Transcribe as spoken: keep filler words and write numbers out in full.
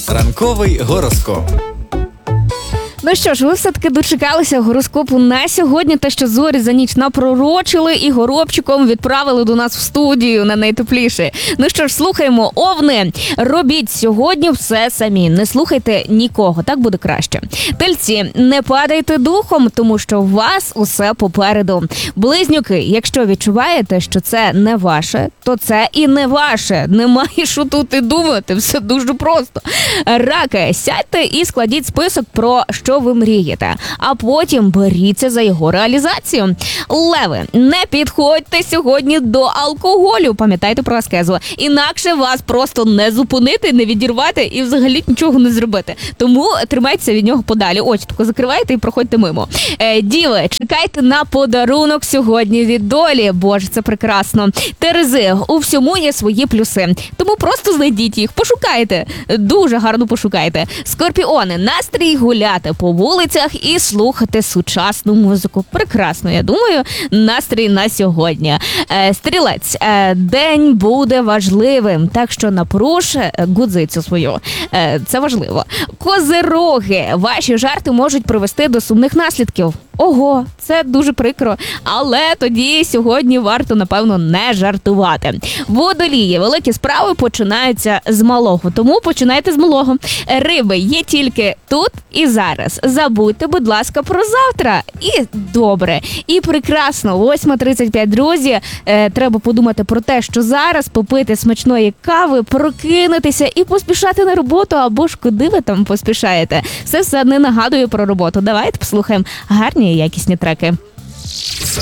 Ранковий гороскоп. Ну що ж, ви все-таки дочекалися гороскопу на сьогодні, те, що зорі за ніч напророчили і горобчиком відправили до нас в студію на найтепліше. Ну що ж, слухаємо, овни, робіть сьогодні все самі, не слухайте нікого, так буде краще. Тельці, не падайте духом, тому що у вас усе попереду. Близнюки, якщо відчуваєте, що це не ваше, то це і не ваше. Немає що тут і думати, все дуже просто. Раки, сядьте і складіть список про що ви мрієте, а потім беріться за його реалізацію. Леви, не підходьте сьогодні до алкоголю, пам'ятайте про аскезу, інакше вас просто не зупинити, не відірвати і взагалі нічого не зробити. Тому тримайтеся від нього подалі, очі тако закривайте і проходьте мимо. Е, діви, чекайте на подарунок сьогодні від долі, боже, це прекрасно. Терези, у всьому є свої плюси, тому просто знайдіть їх, пошукайте, дуже гарно пошукайте. Скорпіони, настрій гуляти по вулицях і слухати сучасну музику. Прекрасно, я думаю, настрій на сьогодні. Е, стрілець, е, день буде важливим, так що напруж гудзицю свою. Е, це важливо. Козироги, ваші жарти можуть привести до сумних наслідків. Ого, це дуже прикро, але тоді сьогодні варто, напевно, не жартувати. Водолії, великі справи починаються з малого, тому починайте з малого. Риби, є тільки тут і зараз. Забудьте, будь ласка, про завтра. І добре, і прекрасно. восьма тридцять п'ять, друзі, е, треба подумати про те, що зараз попити смачної кави, прокинутися і поспішати на роботу, або ж куди ви там поспішаєте. Все все не нагадує про роботу. Давайте послухаємо гарні і якісні треки.